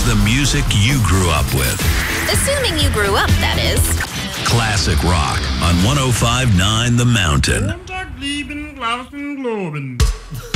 It's the music you grew up with. Assuming you grew up, that is. Classic rock on 105.9 The Mountain. Montag, lieben, Glauben, Globen.